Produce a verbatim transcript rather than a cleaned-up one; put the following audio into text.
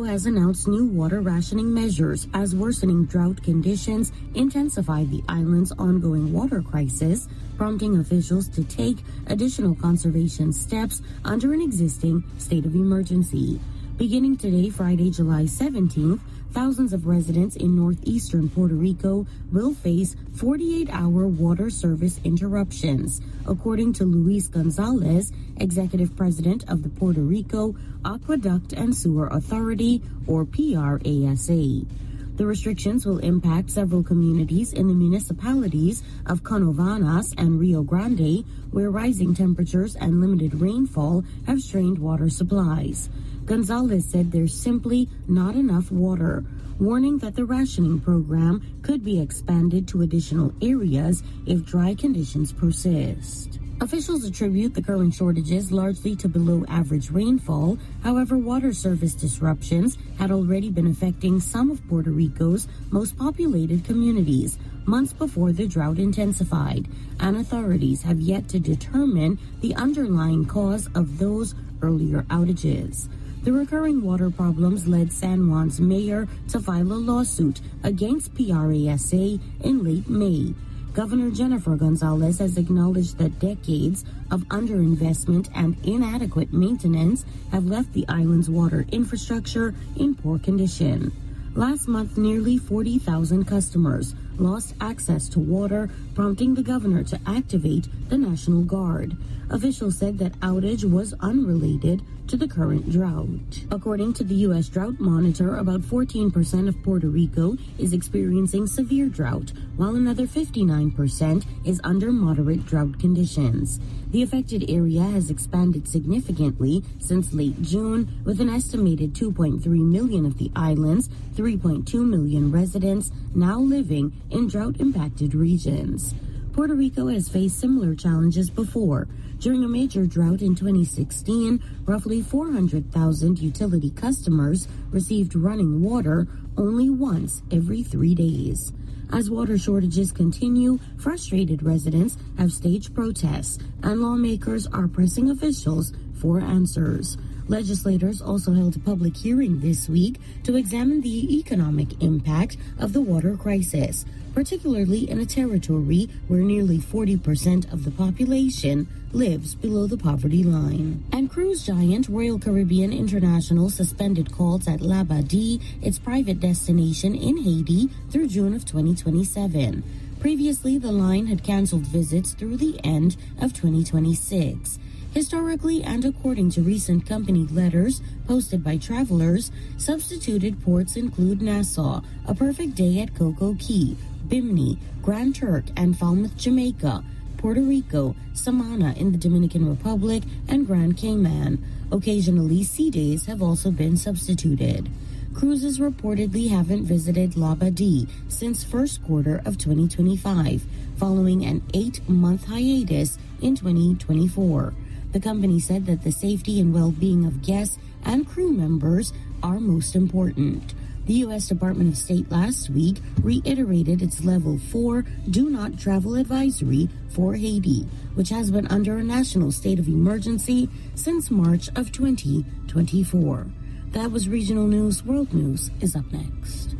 has announced new water rationing measures as worsening drought conditions intensify the island's ongoing water crisis, prompting officials to take additional conservation steps under an existing state of emergency. Beginning today, Friday, July seventeenth, thousands of residents in northeastern Puerto Rico will face forty-eight hour water service interruptions, according to Luis Gonzalez, executive president of the Puerto Rico Aqueduct and Sewer Authority, or P R A S A. The restrictions will impact several communities in the municipalities of Canovanas and Rio Grande, where rising temperatures and limited rainfall have strained water supplies. Gonzalez said there's simply not enough water, warning that the rationing program could be expanded to additional areas if dry conditions persist. Officials attribute the current shortages largely to below-average rainfall. However, water service disruptions had already been affecting some of Puerto Rico's most populated communities months before the drought intensified, and authorities have yet to determine the underlying cause of those earlier outages. The recurring water problems led San Juan's mayor to file a lawsuit against P R A S A in late May. Governor Jennifer Gonzalez has acknowledged that decades of underinvestment and inadequate maintenance have left the island's water infrastructure in poor condition. Last month, nearly forty thousand customers lost access to water, prompting the governor to activate the National Guard. Officials said that outage was unrelated to the current drought. According to the U S Drought Monitor, about fourteen percent of Puerto Rico is experiencing severe drought, while another fifty-nine percent is under moderate drought conditions. The affected area has expanded significantly since late June, with an estimated two point three million of the island's three point two million residents now living in drought-impacted regions. Puerto Rico has faced similar challenges before. During a major drought in twenty sixteen, roughly four hundred thousand utility customers received running water only once every three days. As water shortages continue, frustrated residents have staged protests, and lawmakers are pressing officials for answers. Legislators also held a public hearing this week to examine the economic impact of the water crisis, particularly in a territory where nearly forty percent of the population lives below the poverty line. And cruise giant Royal Caribbean International suspended calls at Labadee, its private destination in Haiti, through June of twenty twenty-seven. Previously, the line had canceled visits through the end of twenty twenty-six. Historically, and according to recent company letters posted by travelers, substituted ports include Nassau, A Perfect Day at Coco Cay, Bimini, Grand Turk and Falmouth, Jamaica, Puerto Rico, Samana in the Dominican Republic, and Grand Cayman. Occasionally, sea days have also been substituted. Cruises reportedly haven't visited Labadee since first quarter of twenty twenty-five, following an eight-month hiatus in twenty twenty-four. The company said that the safety and well-being of guests and crew members are most important. The U S Department of State last week reiterated its level four do not travel advisory for Haiti, which has been under a national state of emergency since March of twenty twenty-four. That was Regional News. World News is up next.